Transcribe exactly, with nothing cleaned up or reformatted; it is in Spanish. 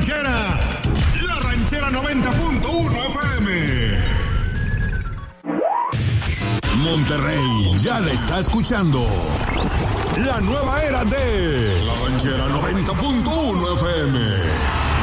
ranchera, La Ranchera noventa punto uno F M. Monterrey ya la está escuchando. La nueva era de La Ranchera noventa punto uno F M.